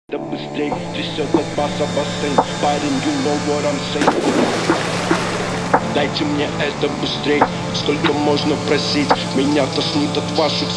Да быстрей, трясет от баса бассейн. Парень, you know what I'm saying. Дайте мне это быстрей, сколько можно просить. Меня тошнит от ваших